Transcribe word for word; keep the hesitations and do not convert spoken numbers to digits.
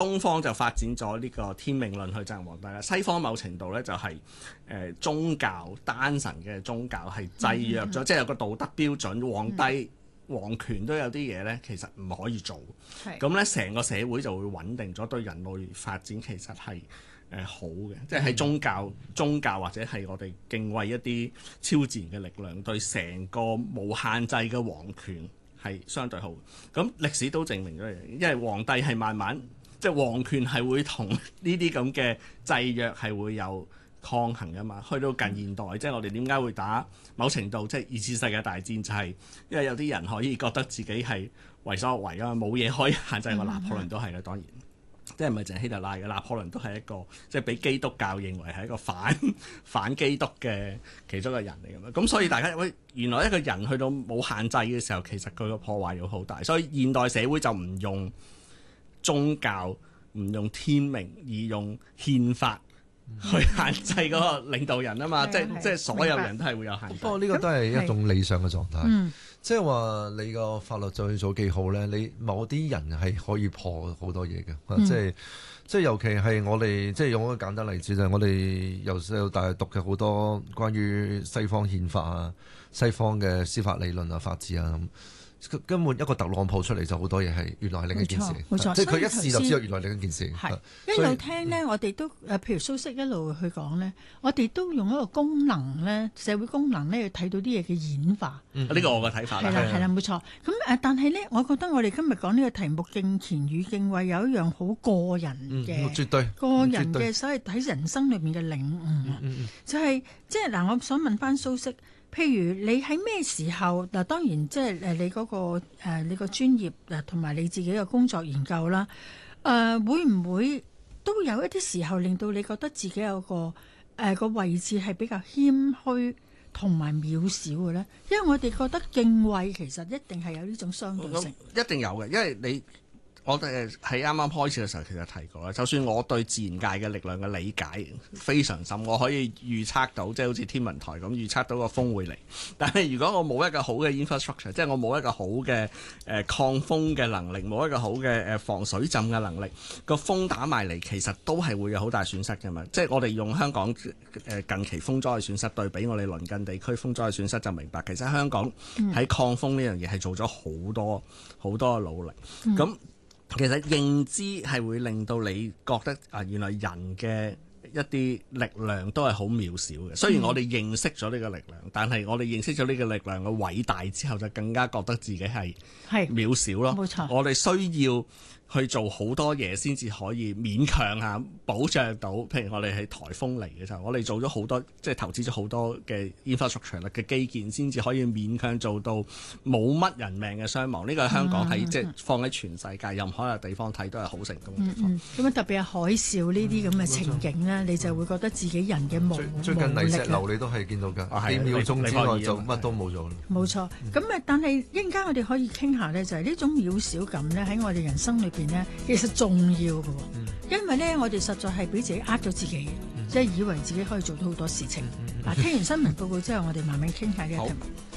東方就發展咗呢個天命論去制衡皇帝啦，西方某程度咧就係、是、誒、呃、宗教單神嘅宗教係制約咗，嗯、即係有個道德標準，皇帝、嗯、皇權都有啲嘢咧，其實唔可以做。咁咧成個社會就會穩定咗，對人類發展其實係誒、呃、好嘅，即係喺宗教、宗教或者係我哋敬畏一啲超自然嘅力量，對成個無限制嘅皇權係相對好，咁歷史都證明咗嘢，因為皇帝係慢慢即係皇權係會同呢啲咁嘅制約係會有抗衡噶嘛。去到近現代，即係我哋點解會打某程度即係二次世界大戰，就係因為有啲人可以覺得自己係為所欲為噶嘛，冇嘢可以限制我。拿破崙都係啦，當然。即係唔係淨係希特拉嘅，拿破崙都係一個即係俾基督教認為係一個反反基督嘅其中一個人嚟㗎嘛。咁所以大家喂，原來一個人去到冇限制嘅時候，其實佢個破壞要好大。所以現代社會就唔用宗教，唔用天命，而用憲法去限制嗰個領導人啊嘛。即係即係所有人都係會有限制。 不過呢個都係一種理想嘅狀態。 嗯即係話你個法律就做幾好咧，你某啲人係可以破好多嘢嘅、嗯，即係即係尤其係我哋即係用一個簡單例子就係、是、我哋由細到大讀嘅好多關於西方憲法啊、西方嘅司法理論啊、法治啊咁。根本一個特朗普出嚟就好多嘢係原來係另一件事， 冇錯， 即係佢一試就知道原來另一件事。 係一路聽呢，我哋都誒，譬如蘇軾一路去講呢，我哋都用一個功能呢，社會功能呢去睇到啲嘢嘅演化。呢、 嗯呢個我嘅睇法啦。 係啦，係啦，冇錯。咁誒，但係呢，我覺得我哋今日講呢個題目敬虔與敬畏有一樣好個人嘅、 嗯，絕對個人嘅，所謂喺人生裏面嘅領悟，嗯嗯、就係即係嗱，我想問翻蘇軾。譬如你喺咩時候嗱？當然即係誒你嗰、嗰個、呃、你個專業誒同埋你自己嘅工作研究啦。誒、呃、會唔會都有一啲時候令到你覺得自己有個誒、呃、個位置係比較謙虛同埋渺小嘅咧？因為我哋覺得敬畏其實一定係有呢種相對性， 一定有嘅，因為你。我哋喺啱啱開始嘅時候其實提過啦，就算我對自然界嘅力量嘅理解非常深，我可以預測到，即係好似天文台咁預測到個風會嚟。但係如果我冇一個好嘅 infrastructure，即係我冇一個好嘅誒、呃、抗風嘅能力，冇一個好嘅誒、呃、防水浸嘅能力，個風打埋嚟其實都係會有好大損失嘅嘛。即係我哋用香港誒、呃、近期風災嘅損失對比我哋鄰近地區風災嘅損失，就明白其實香港喺抗風呢樣嘢係做咗好多好多嘅努力。咁、嗯其實認知係會令到你覺得啊，原來人嘅一啲力量都係好渺小嘅。雖然我哋認識咗呢個力量，但係我哋認識咗呢個力量嘅偉大之後，就更加覺得自己係渺小咯。冇錯，我哋需要去做好多嘢先至可以勉強下保障到，譬如我哋喺颱風嚟嘅時候，我哋做咗好多即係投資咗好多嘅 infrastructure 嘅基建，先至可以勉強做到冇乜人命嘅傷亡。呢個係香港喺、嗯、即係放喺全世界任何一個地方睇都係好成功嘅地方。咁、嗯嗯、特別係海嘯呢啲咁嘅情景咧、嗯，你就會覺得自己人嘅無最近泥石流你都係見到㗎，幾、啊、秒鐘之內就乜都冇咗。 冇錯，咁、嗯、啊，但係一陣間我哋可以傾下咧，就係呢種渺小感咧喺我哋人生裏邊咧，其實重要嘅、嗯，因為咧我哋實在係俾自己呃咗自己，即、嗯、係、就是、以為自己可以做到好多事情。嗱、嗯嗯，聽完新聞報告之後，我哋慢慢傾下呢個題目。